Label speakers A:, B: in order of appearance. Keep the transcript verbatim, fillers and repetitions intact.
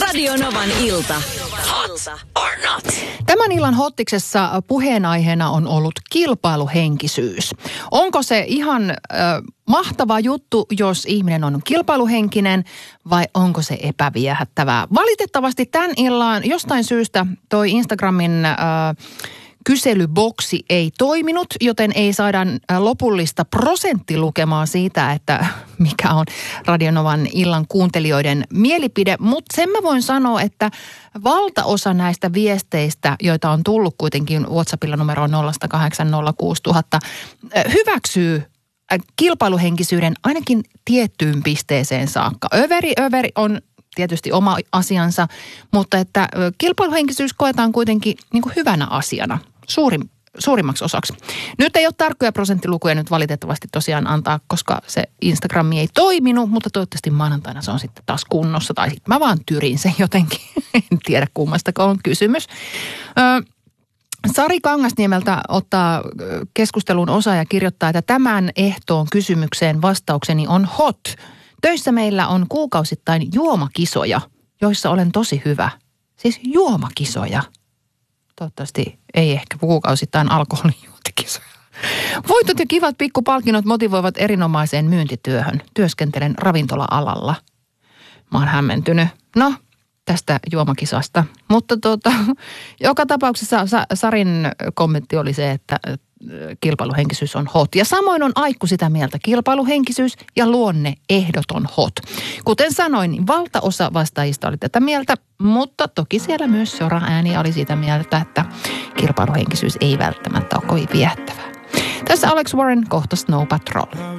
A: Radio Novan ilta. Hot or not?
B: Tämän illan hottiksessa puheenaiheena on ollut kilpailuhenkisyys. Onko se ihan äh, mahtava juttu, jos ihminen on kilpailuhenkinen, vai onko se epäviehättävää? Valitettavasti tämän illan jostain syystä toi Instagramin äh, kyselyboksi ei toiminut, joten ei saada lopullista prosenttilukemaa siitä, että mikä on Radio Novan illan kuuntelijoiden mielipide. Mutta sen mä voin sanoa, että valtaosa näistä viesteistä, joita on tullut kuitenkin WhatsAppilla numeroon nolla kahdeksan nolla kuusi nolla nolla nolla, hyväksyy kilpailuhenkisyyden ainakin tiettyyn pisteeseen saakka. Överi, överi on tietysti oma asiansa, mutta että kilpailuhenkisyys koetaan kuitenkin niin kuin hyvänä asiana suurin, suurimmaksi osaksi. Nyt ei ole tarkkoja prosenttilukuja nyt valitettavasti tosiaan antaa, koska se Instagrami ei toiminut, mutta toivottavasti maanantaina se on sitten taas kunnossa, tai sitten mä vaan tyrin sen jotenkin. En tiedä kummastako on kysymys. Ö, Sari Kangasniemeltä ottaa keskustelun osaa ja kirjoittaa, että tämän ehtoon kysymykseen vastaukseni on hot. Töissä meillä on kuukausittain juomakisoja, joissa olen tosi hyvä. Siis juomakisoja. Toivottavasti ei ehkä kuukausittain alkoholijuontikisoja. Voitot ja kivat pikkupalkinnot motivoivat erinomaiseen myyntityöhön. Työskentelen ravintola-alalla. Mä oon hämmentynyt. No, tästä juomakisasta. Mutta tuota, joka tapauksessa Sarin kommentti oli se, että kilpailuhenkisyys on hot. Ja samoin on Aikku sitä mieltä. Kilpailuhenkisyys ja luonne ehdoton hot. Kuten sanoin, niin valtaosa vastaajista oli tätä mieltä, mutta toki siellä myös sora-ääni oli sitä mieltä, että kilpailuhenkisyys ei välttämättä ole kovin viehättävää. Tässä Alex Warren, kohta Snow Patrol.